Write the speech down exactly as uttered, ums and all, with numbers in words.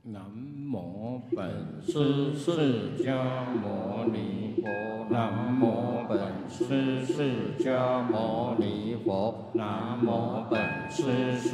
南无本师释迦牟尼佛，南无本师释迦牟尼佛，南无本师。